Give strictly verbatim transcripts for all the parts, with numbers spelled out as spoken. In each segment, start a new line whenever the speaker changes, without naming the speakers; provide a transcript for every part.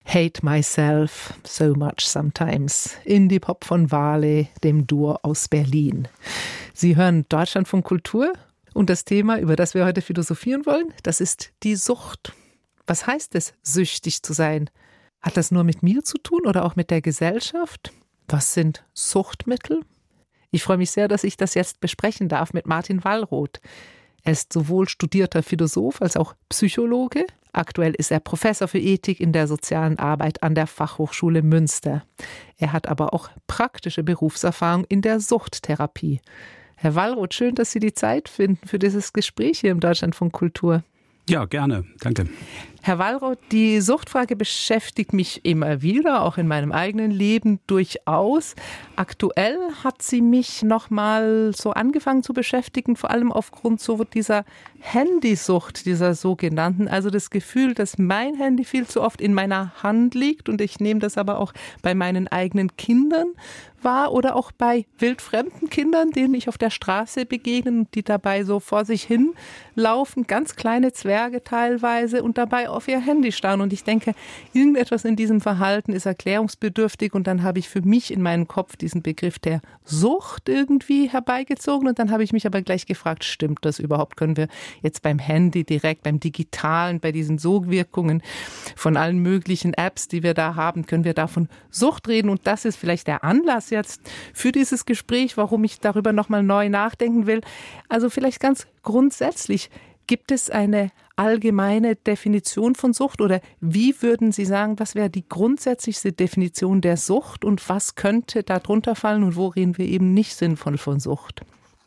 Hate Myself So Much Sometimes. Indie-Pop von Wale, dem Duo aus Berlin. Sie hören Deutschlandfunk Kultur und das Thema, über das wir heute philosophieren wollen, das ist die Sucht. Was heißt es, süchtig zu sein? Hat das nur mit mir zu tun oder auch mit der Gesellschaft? Was sind Suchtmittel? Ich freue mich sehr, dass ich das jetzt besprechen darf mit Martin Wallroth. Er ist sowohl studierter Philosoph als auch Psychologe. Aktuell ist er Professor für Ethik in der sozialen Arbeit an der Fachhochschule Münster. Er hat aber auch praktische Berufserfahrung in der Suchttherapie. Herr Wallroth, schön, dass Sie die Zeit finden für dieses Gespräch hier im Deutschlandfunk Kultur.
Ja, gerne. Danke.
Herr Wallroth, die Suchtfrage beschäftigt mich immer wieder, auch in meinem eigenen Leben durchaus. Aktuell hat sie mich noch mal so angefangen zu beschäftigen, vor allem aufgrund so dieser Handysucht, dieser sogenannten. Also das Gefühl, dass mein Handy viel zu oft in meiner Hand liegt und ich nehme das aber auch bei meinen eigenen Kindern wahr oder auch bei wildfremden Kindern, denen ich auf der Straße begegne und die dabei so vor sich hin laufen, ganz kleine Zwerge teilweise und dabei auf ihr Handy starren. Und ich denke, irgendetwas in diesem Verhalten ist erklärungsbedürftig und dann habe ich für mich in meinem Kopf diesen Begriff der Sucht irgendwie herbeigezogen und dann habe ich mich aber gleich gefragt, stimmt das überhaupt? Können wir jetzt beim Handy direkt, beim Digitalen, bei diesen Sogwirkungen von allen möglichen Apps, die wir da haben, können wir da von Sucht reden? Und das ist vielleicht der Anlass jetzt für dieses Gespräch, warum ich darüber nochmal neu nachdenken will. Also vielleicht ganz grundsätzlich, gibt es eine allgemeine Definition von Sucht oder wie würden Sie sagen, was wäre die grundsätzlichste Definition der Sucht und was könnte da drunter fallen und wo reden wir eben nicht sinnvoll von Sucht?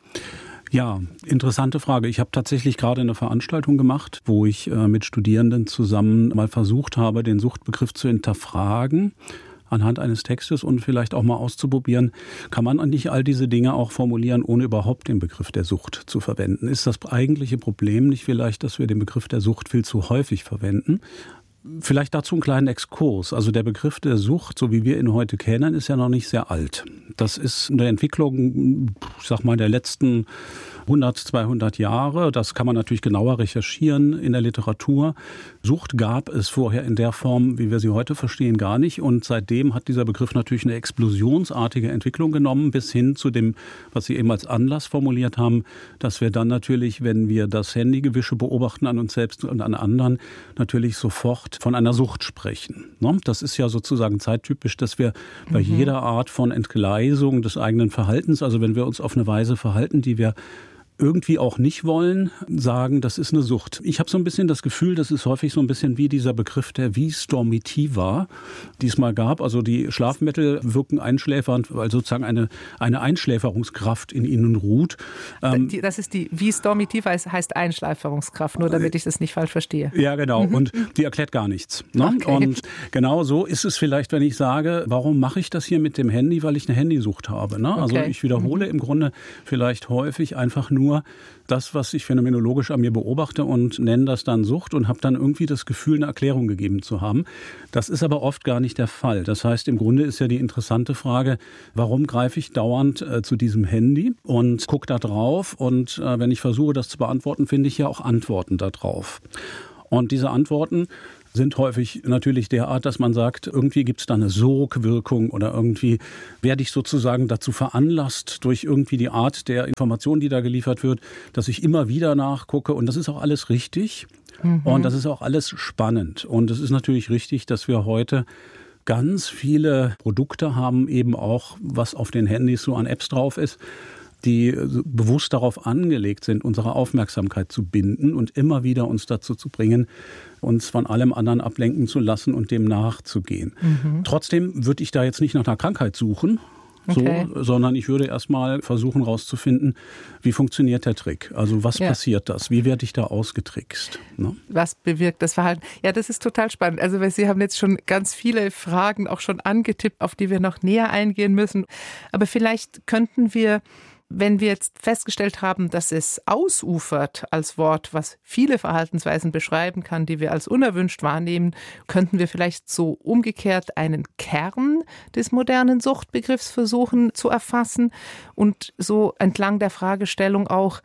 Ja, interessante Frage. Ich habe tatsächlich gerade eine Veranstaltung gemacht, wo ich äh, mit Studierenden zusammen mal versucht habe, den Suchtbegriff zu hinterfragen anhand eines Textes und vielleicht auch mal auszuprobieren, kann man nicht all diese Dinge auch formulieren, ohne überhaupt den Begriff der Sucht zu verwenden? Ist das eigentliche Problem nicht vielleicht, dass wir den Begriff der Sucht viel zu häufig verwenden? Vielleicht dazu einen kleinen Exkurs. Also der Begriff der Sucht, so wie wir ihn heute kennen, ist ja noch nicht sehr alt. Das ist eine Entwicklung, ich sag mal, der letzten hundert, zweihundert Jahre. Das kann man natürlich genauer recherchieren in der Literatur. Sucht gab es vorher in der Form, wie wir sie heute verstehen, gar nicht. Und seitdem hat dieser Begriff natürlich eine explosionsartige Entwicklung genommen, bis hin zu dem, was Sie eben als Anlass formuliert haben, dass wir dann natürlich, wenn wir das Handygewische beobachten an uns selbst und an anderen, natürlich sofort von einer Sucht sprechen. Das ist ja sozusagen zeittypisch, dass wir bei mhm. jeder Art von Entgleisung des eigenen Verhaltens, also wenn wir uns auf eine Weise verhalten, die wir irgendwie auch nicht wollen, sagen, das ist eine Sucht. Ich habe so ein bisschen das Gefühl, das ist häufig so ein bisschen wie dieser Begriff der Vis-Dormitiva, die es mal gab. Also die Schlafmittel wirken einschläfernd, weil sozusagen eine, eine Einschläferungskraft in ihnen ruht.
Ähm, das ist die Vis-Dormitiva, heißt Einschläferungskraft, nur damit ich das nicht falsch verstehe.
Ja, genau. Mhm. Und die erklärt gar nichts. Ne? Okay. Und genau so ist es vielleicht, wenn ich sage, warum mache ich das hier mit dem Handy? Weil ich eine Handysucht habe. Ne? Also okay. ich wiederhole mhm. im Grunde vielleicht häufig einfach nur das, was ich phänomenologisch an mir beobachte und nenne das dann Sucht und habe dann irgendwie das Gefühl, eine Erklärung gegeben zu haben. Das ist aber oft gar nicht der Fall. Das heißt, im Grunde ist ja die interessante Frage, warum greife ich dauernd äh, zu diesem Handy und gucke da drauf und äh, wenn ich versuche, das zu beantworten, finde ich ja auch Antworten da drauf. Und diese Antworten sind häufig natürlich derart, dass man sagt, irgendwie gibt es da eine Sogwirkung oder irgendwie werde ich sozusagen dazu veranlasst durch irgendwie die Art der Information, die da geliefert wird, dass ich immer wieder nachgucke und das ist auch alles richtig mhm. und das ist auch alles spannend und es ist natürlich richtig, dass wir heute ganz viele Produkte haben, eben auch was auf den Handys so an Apps drauf ist, die bewusst darauf angelegt sind, unsere Aufmerksamkeit zu binden und immer wieder uns dazu zu bringen, uns von allem anderen ablenken zu lassen und dem nachzugehen. Mhm. Trotzdem würde ich da jetzt nicht nach einer Krankheit suchen, okay. so, sondern ich würde erst mal versuchen herauszufinden, wie funktioniert der Trick? Also was ja. passiert das? Wie werde ich da ausgetrickst? Ne?
Was bewirkt das Verhalten? Ja, das ist total spannend. Also weil Sie haben jetzt schon ganz viele Fragen auch schon angetippt, auf die wir noch näher eingehen müssen. Aber vielleicht könnten wir, wenn wir jetzt festgestellt haben, dass es ausufert als Wort, was viele Verhaltensweisen beschreiben kann, die wir als unerwünscht wahrnehmen, könnten wir vielleicht so umgekehrt einen Kern des modernen Suchtbegriffs versuchen zu erfassen und so entlang der Fragestellung auch,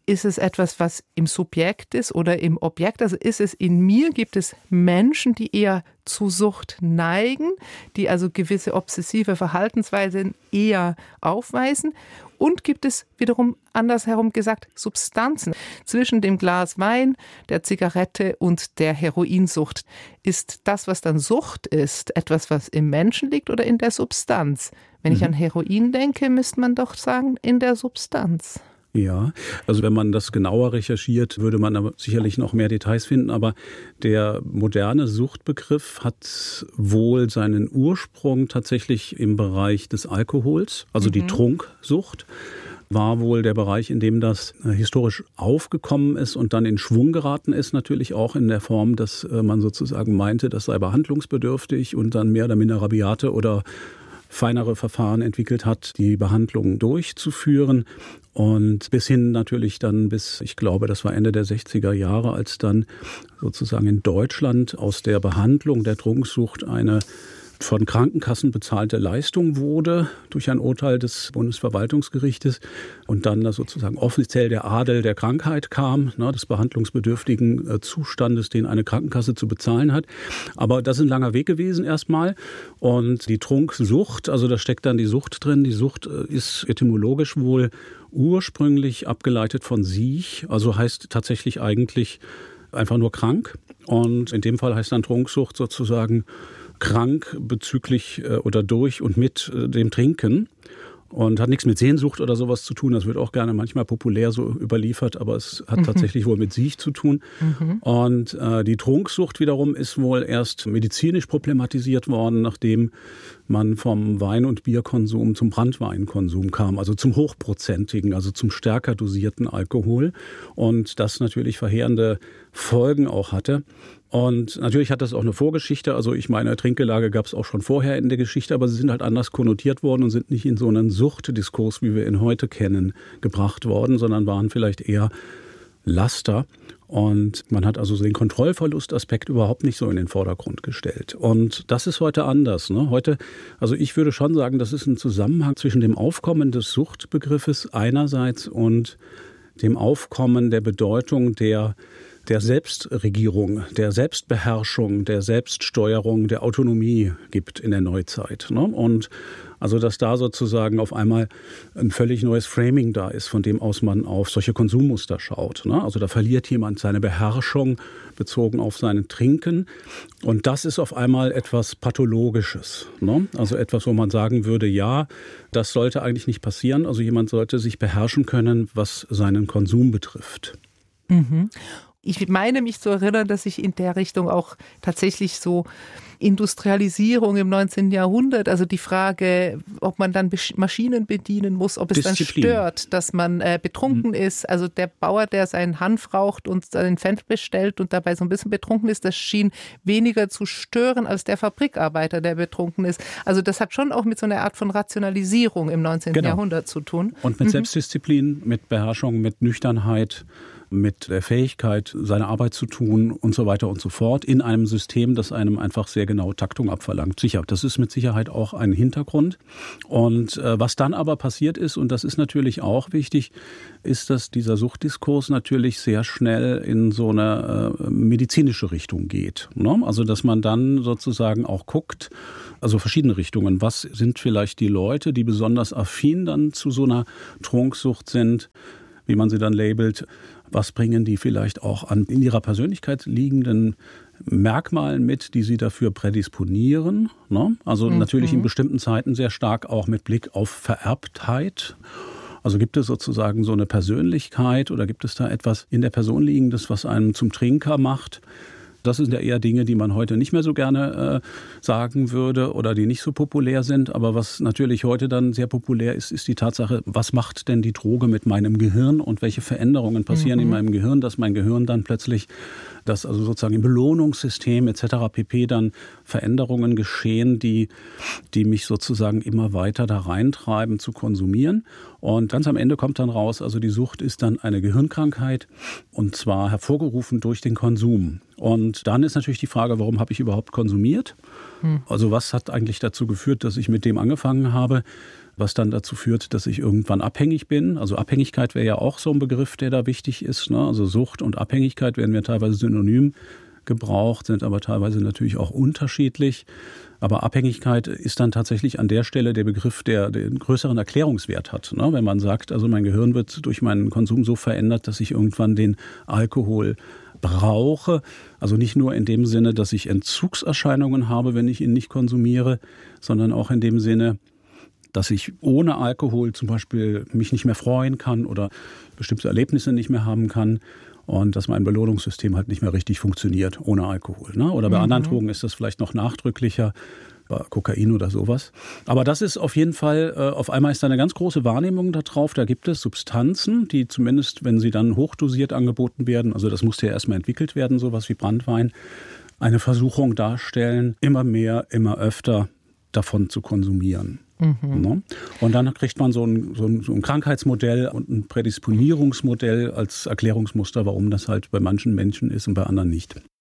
ist es etwas, was im Subjekt ist oder im Objekt? Also ist es in mir, gibt es Menschen, die eher zu Sucht neigen, die also gewisse obsessive Verhaltensweisen eher aufweisen? Und gibt es wiederum, andersherum gesagt, Substanzen zwischen dem Glas Wein, der Zigarette und der Heroinsucht? Ist das, was dann Sucht ist, etwas, was im Menschen liegt oder in der Substanz? Wenn ich an Heroin denke, müsste man doch sagen, in der Substanz.
Ja, also wenn man das genauer recherchiert, würde man aber sicherlich noch mehr Details finden. Aber der moderne Suchtbegriff hat wohl seinen Ursprung tatsächlich im Bereich des Alkohols, also mhm. die Trunksucht war wohl der Bereich, in dem das historisch aufgekommen ist und dann in Schwung geraten ist, natürlich auch in der Form, dass man sozusagen meinte, das sei behandlungsbedürftig und dann mehr oder minder rabiate oder feinere Verfahren entwickelt hat, die Behandlung durchzuführen. Und bis hin natürlich dann bis, ich glaube, das war Ende der sechziger Jahre, als dann sozusagen in Deutschland aus der Behandlung der Trunksucht eine von Krankenkassen bezahlte Leistung wurde durch ein Urteil des Bundesverwaltungsgerichtes und dann sozusagen offiziell der Adel der Krankheit kam, ne, des behandlungsbedürftigen Zustandes, den eine Krankenkasse zu bezahlen hat. Aber das ist ein langer Weg gewesen erstmal. Und die Trunksucht, also da steckt dann die Sucht drin. Die Sucht ist etymologisch wohl ursprünglich abgeleitet von Siech, also heißt tatsächlich eigentlich einfach nur krank. Und in dem Fall heißt dann Trunksucht sozusagen krank bezüglich oder durch und mit dem Trinken und hat nichts mit Sehnsucht oder sowas zu tun. Das wird auch gerne manchmal populär so überliefert, aber es hat mhm. tatsächlich wohl mit Siech zu tun. Mhm. Und äh, die Trunksucht wiederum ist wohl erst medizinisch problematisiert worden, nachdem man vom Wein- und Bierkonsum zum Branntweinkonsum kam, also zum hochprozentigen, also zum stärker dosierten Alkohol und das natürlich verheerende Folgen auch hatte. Und natürlich hat das auch eine Vorgeschichte. Also ich meine, Trinkgelage gab es auch schon vorher in der Geschichte, aber sie sind halt anders konnotiert worden und sind nicht in so einen Suchtdiskurs, wie wir ihn heute kennen, gebracht worden, sondern waren vielleicht eher Laster. Und man hat also den Kontrollverlustaspekt überhaupt nicht so in den Vordergrund gestellt. Und das ist heute anders, ne? Heute, also ich würde schon sagen, das ist ein Zusammenhang zwischen dem Aufkommen des Suchtbegriffes einerseits und dem Aufkommen der Bedeutung der der Selbstregierung, der Selbstbeherrschung, der Selbststeuerung, der Autonomie gibt in der Neuzeit. Ne? Und also, dass da sozusagen auf einmal ein völlig neues Framing da ist, von dem aus man auf solche Konsummuster schaut. Ne? Also da verliert jemand seine Beherrschung bezogen auf sein Trinken. Und das ist auf einmal etwas Pathologisches. Ne? Also etwas, wo man sagen würde, ja, das sollte eigentlich nicht passieren. Also jemand sollte sich beherrschen können, was seinen Konsum betrifft.
Mhm. Ich meine mich zu erinnern, dass ich in der Richtung auch tatsächlich so Industrialisierung im neunzehnten Jahrhundert, also die Frage, ob man dann Maschinen bedienen muss, ob es Disziplin. Dann stört, dass man äh, betrunken mhm. ist. Also der Bauer, der seinen Hanf raucht und seinen Pfand bestellt und dabei so ein bisschen betrunken ist, das schien weniger zu stören als der Fabrikarbeiter, der betrunken ist. Also das hat schon auch mit so einer Art von Rationalisierung im neunzehnten Genau. Jahrhundert zu tun.
Und mit
mhm.
Selbstdisziplin, mit Beherrschung, mit Nüchternheit, mit der Fähigkeit, seine Arbeit zu tun und so weiter und so fort, in einem System, das einem einfach sehr genaue Taktung abverlangt. Sicher, das ist mit Sicherheit auch ein Hintergrund. Und äh, was dann aber passiert ist, und das ist natürlich auch wichtig, ist, dass dieser Suchtdiskurs natürlich sehr schnell in so eine äh, medizinische Richtung geht. Ne? Also, dass man dann sozusagen auch guckt, also verschiedene Richtungen. Was sind vielleicht die Leute, die besonders affin dann zu so einer Trunksucht sind, wie man sie dann labelt? Was bringen die vielleicht auch an in ihrer Persönlichkeit liegenden Merkmalen mit, die sie dafür prädisponieren? Ne? Also mhm. natürlich in bestimmten Zeiten sehr stark auch mit Blick auf Vererbtheit. Also gibt es sozusagen so eine Persönlichkeit oder gibt es da etwas in der Person Liegendes, was einen zum Trinker macht? Das sind ja eher Dinge, die man heute nicht mehr so gerne äh, sagen würde oder die nicht so populär sind. Aber was natürlich heute dann sehr populär ist, ist die Tatsache, was macht denn die Droge mit meinem Gehirn und welche Veränderungen passieren mhm. in meinem Gehirn, dass mein Gehirn dann plötzlich, dass also sozusagen im Belohnungssystem et cetera pp. Dann Veränderungen geschehen, die, die mich sozusagen immer weiter da reintreiben zu konsumieren. Und ganz am Ende kommt dann raus, also die Sucht ist dann eine Gehirnkrankheit und zwar hervorgerufen durch den Konsum. Und dann ist natürlich die Frage, warum habe ich überhaupt konsumiert? Hm. Also was hat eigentlich dazu geführt, dass ich mit dem angefangen habe, was dann dazu führt, dass ich irgendwann abhängig bin? Also Abhängigkeit wäre ja auch so ein Begriff, der da wichtig ist, ne? Also Sucht und Abhängigkeit werden wir teilweise synonym gebraucht, sind aber teilweise natürlich auch unterschiedlich. Aber Abhängigkeit ist dann tatsächlich an der Stelle der Begriff, der den größeren Erklärungswert hat. Ne? Wenn man sagt, also mein Gehirn wird durch meinen Konsum so verändert, dass ich irgendwann den Alkohol brauche. Also nicht nur in dem Sinne, dass ich Entzugserscheinungen habe, wenn ich ihn nicht konsumiere, sondern auch in dem Sinne, dass ich ohne Alkohol zum Beispiel mich nicht mehr freuen kann oder bestimmte Erlebnisse nicht mehr haben kann. Und dass mein Belohnungssystem halt nicht mehr richtig funktioniert ohne Alkohol. Ne? Oder bei mhm. anderen Drogen ist das vielleicht noch nachdrücklicher, bei Kokain oder sowas. Aber das ist auf jeden Fall, äh, auf einmal ist da eine ganz große Wahrnehmung da drauf. Da gibt es Substanzen, die zumindest, wenn sie dann hochdosiert angeboten werden, also das musste ja erstmal entwickelt werden, sowas wie Branntwein, eine Versuchung darstellen, immer mehr, immer öfter davon zu konsumieren. Mhm. Und dann kriegt man so ein, so, ein, so ein Krankheitsmodell und ein Prädisponierungsmodell als Erklärungsmuster, warum das halt bei manchen Menschen ist und bei anderen nicht.